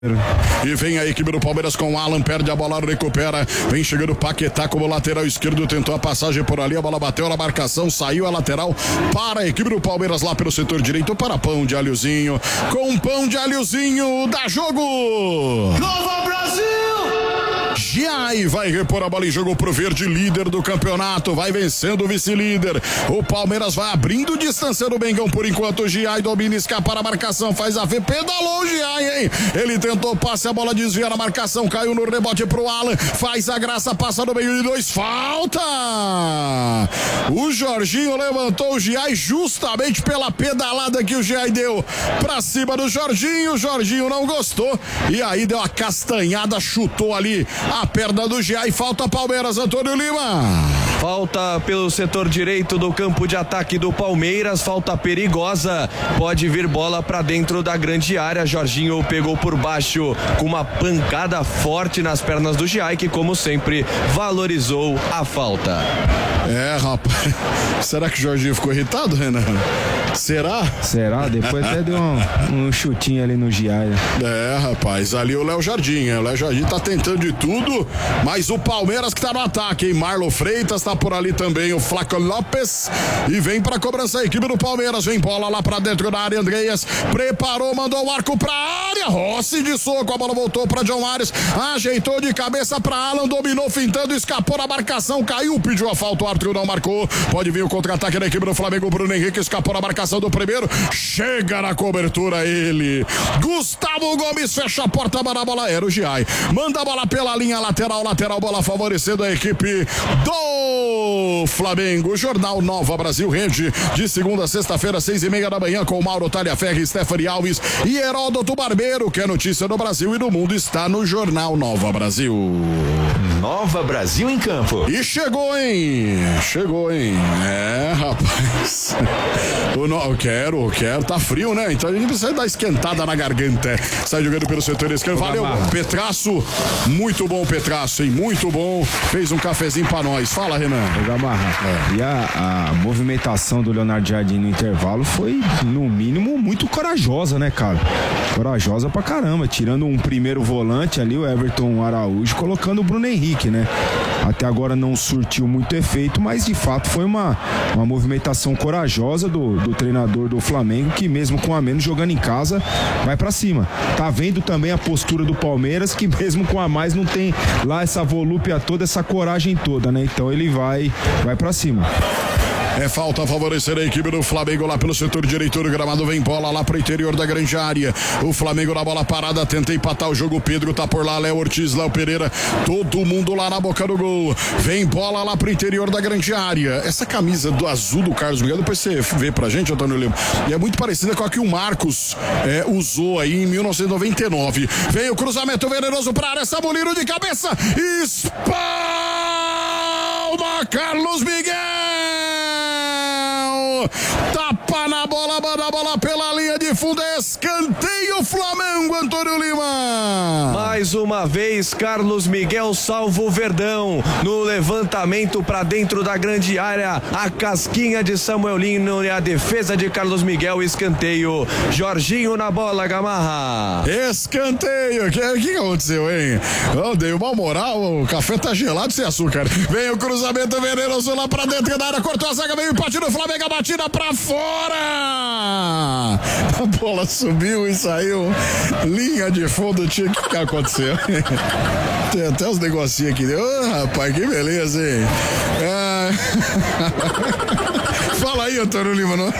E vem a equipe do Palmeiras com o Alan, perde a bola, recupera, vem chegando o Paquetá como lateral esquerdo, tentou a passagem por ali, a bola bateu na marcação, saiu a lateral para a equipe do Palmeiras lá pelo setor direito para pão de alhozinho, com pão de alhozinho, dá jogo! Nova Brasil! Giai vai repor a bola em jogo pro verde, líder do campeonato, vai vencendo o vice-líder. O Palmeiras vai abrindo distância do Bengão por enquanto. Giai domina, escapa a marcação, faz a V, pedalou o Giai, hein? Ele tentou passe, a bola desvia na marcação, caiu no rebote pro Alan, faz a graça, passa no meio de dois, falta! O Jorginho levantou o Giai justamente pela pedalada que o Giai deu pra cima do Jorginho. O Jorginho não gostou e aí deu a castanhada, chutou ali a perna do Giai. Falta Palmeiras, Antônio Lima. Falta pelo setor direito do campo de ataque do Palmeiras, falta perigosa, pode vir bola pra dentro da grande área. Jorginho pegou por baixo com uma pancada forte nas pernas do Giai, que como sempre valorizou a falta. É, rapaz, será que o Jorginho ficou irritado, Renan? Será? Depois até deu um chutinho ali no Giai. É, rapaz, ali o Léo Jardim, o Léo Jardim tá tentando de tudo, mas o Palmeiras que tá no ataque, hein? Marlon Freitas tá por ali também, o Flaco Lopes, e vem pra cobrança a equipe do Palmeiras, vem bola lá pra dentro da área, Andreas preparou, mandou o arco pra área, Rossi de soco, a bola voltou pra John Ares, ajeitou de cabeça pra Alan, dominou fintando, escapou na marcação, caiu, pediu a falta, o árbitro não marcou, pode vir o contra-ataque da equipe do Flamengo, Bruno Henrique escapou na marcação do primeiro, chega na cobertura ele, Gustavo Gomes fecha a porta, manda a bola, era o Giai, manda a bola pela linha lateral, bola favorecendo a equipe do Flamengo. Jornal Nova Brasil Rede, de segunda a sexta-feira, 6:30 da manhã, com Mauro Talhaferri, Stephanie Alves e Heródoto Barbeiro, que é notícia do Brasil e do mundo, está no Jornal Nova Brasil. Nova Brasil em campo. E chegou, hein? É, rapaz. Eu quero, tá frio, né? Então a gente precisa dar esquentada na garganta. Sai jogando pelo setor esquerdo. Valeu, Petraço. Muito bom, Petraço, hein? Muito bom. Fez um cafezinho pra nós. Fala, Renan. E a movimentação do Leonardo Jardim no intervalo foi, no mínimo, muito corajosa, né, cara? Corajosa pra caramba. Tirando um primeiro volante ali, o Everton Araújo, colocando o Bruno Henrique, né? Até agora não surtiu muito efeito, mas de fato foi uma movimentação corajosa do treinador do Flamengo, que mesmo com a menos jogando em casa, vai pra cima. Tá vendo também a postura do Palmeiras, que mesmo com a mais não tem lá essa volúpia toda, essa coragem toda, né? Então ele vai pra cima. É falta a favorecer a equipe do Flamengo lá pelo setor direito do gramado, vem bola lá pro interior da grande área, o Flamengo na bola parada, tenta empatar o jogo, Pedro tá por lá, Léo Ortiz, Léo Pereira, todo mundo lá na boca do gol, vem bola lá pro interior da grande área. Essa camisa do azul do Carlos Miguel, depois você vê pra gente, Antônio Lima, e é muito parecida com a que o Marcos usou aí em 1999. Vem o cruzamento venenoso pra área, Samulino de cabeça, espalma Carlos Miguel, tapa na bola, manda a bola pela linha de fundo, escanteio Flamengo, Antônio Lima. Mais uma vez, Carlos Miguel salva o Verdão no levantamento para dentro da grande área, a casquinha de Samuel Lino e a defesa de Carlos Miguel, escanteio, Jorginho na bola, Gamarra. Escanteio, o que aconteceu, hein? Eu dei uma moral, o café tá gelado sem açúcar. Vem o cruzamento venenoso lá pra dentro da área, cortou a zaga, veio o empate do Flamengo, a batida pra fora. A bola subiu e saiu. Linha de fundo, o que aconteceu? Tem até os negocinhos aqui. Rapaz, que beleza, hein? Fala aí, Antônio Lima, não?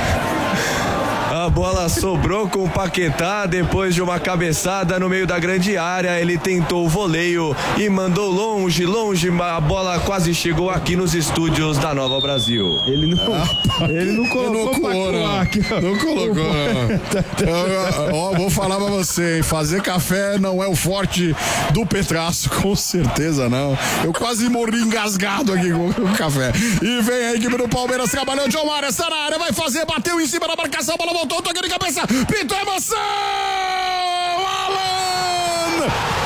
A bola sobrou com o Paquetá depois de uma cabeçada no meio da grande área. Ele tentou o voleio e mandou longe. A bola quase chegou aqui nos estúdios da Nova Brasil. Ele não colocou. Não colocou. Ó, vou falar pra você, fazer café não é o forte do Petraço, com certeza não. Eu quase morri engasgado aqui com o café. E vem a equipe do Palmeiras, trabalhou, John Mares, está na área, vai fazer, bateu em cima da marcação, a bola voltou, toque de cabeça, pintou a emoção! Alan!